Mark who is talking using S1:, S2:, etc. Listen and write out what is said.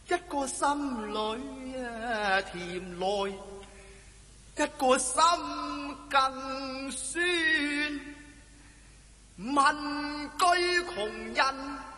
S1: 一個心裏甜來，一個心更酸。問句窮人